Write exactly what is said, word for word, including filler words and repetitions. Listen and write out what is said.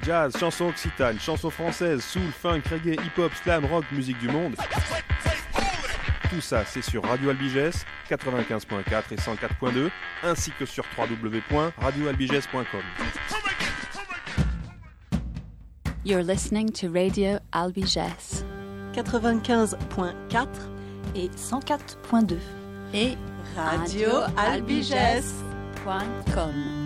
Jazz, chanson occitane, chanson française, soul, funk, reggae, hip-hop, slam, rock, musique du monde. Tout ça, c'est sur Radio Albigès, quatre-vingt-quinze point quatre et cent quatre point deux, ainsi que sur w w w point radio albigès point com. You're listening to Radio Albigès. quatre-vingt-quinze point quatre et cent quatre point deux. Et radio albigès point com.